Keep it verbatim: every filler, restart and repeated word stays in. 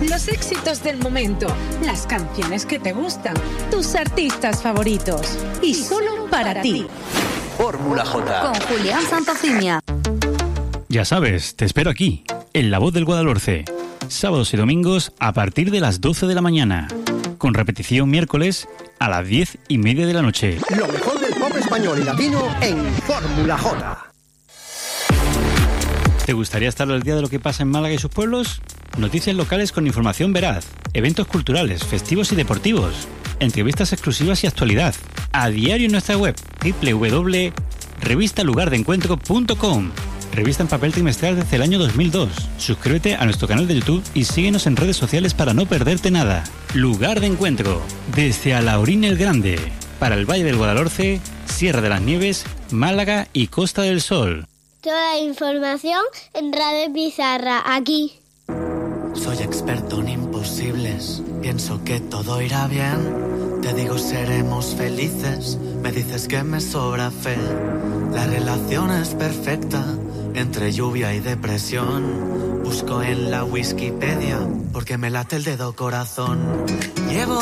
Los éxitos del momento, las canciones que te gustan, tus artistas favoritos. Y solo para ti. Fórmula J. Con Julián Santofimia. Ya sabes, te espero aquí, en La Voz del Guadalhorce. Sábados y domingos a partir de las doce de la mañana. Con repetición miércoles a las diez y media de la noche. Lo mejor del pop español y latino en Fórmula J. ¿Te gustaría estar al día de lo que pasa en Málaga y sus pueblos? Noticias locales con información veraz, eventos culturales, festivos y deportivos, entrevistas exclusivas y actualidad. A diario en nuestra web doble u doble u doble u punto revista lugar de encuentro punto com. Revista en papel trimestral desde el año dos mil dos. Suscríbete a nuestro canal de YouTube y síguenos en redes sociales para no perderte nada. Lugar de Encuentro, desde Alhaurín el Grande, para el Valle del Guadalhorce, Sierra de las Nieves, Málaga y Costa del Sol. Toda la información en Radio Pizarra, aquí. Soy experto en imposibles, pienso que todo irá bien. Te digo seremos felices, me dices que me sobra fe. La relación es perfecta entre lluvia y depresión. Busco en la Wikipedia porque me late el dedo corazón. Llevo